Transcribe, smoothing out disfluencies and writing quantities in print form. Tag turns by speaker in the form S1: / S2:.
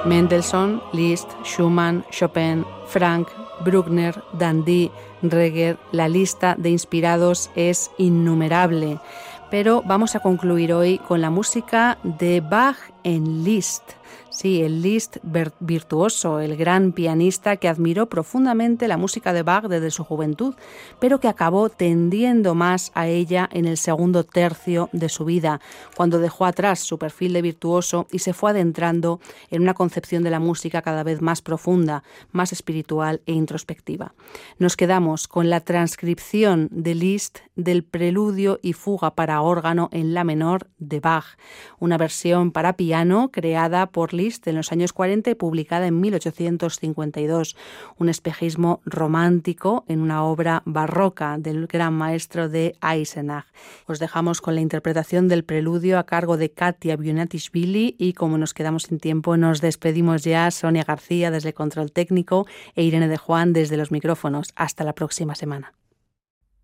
S1: Mendelssohn, Liszt, Schumann, Chopin, Franck, Bruckner, Dandy, Reger, la lista de inspirados es innumerable. Pero vamos a concluir hoy con la música de Bach en Liszt. Sí, el Liszt virtuoso, el gran pianista que admiró profundamente la música de Bach desde su juventud, pero que acabó tendiendo más a ella en el segundo tercio de su vida, cuando dejó atrás su perfil de virtuoso y se fue adentrando en una concepción de la música cada vez más profunda, más espiritual e introspectiva. Nos quedamos con la transcripción de Liszt del Preludio y Fuga para órgano en la menor de Bach, una versión para piano creada por Liszt en los años 40 y publicada en 1852, un espejismo romántico en una obra barroca del gran maestro de Eisenach. Os dejamos con la interpretación del preludio a cargo de Katia Bionatishvili y como nos quedamos sin tiempo nos despedimos ya. Sonia García desde el control técnico e Irene de Juan desde los micrófonos. Hasta la próxima semana.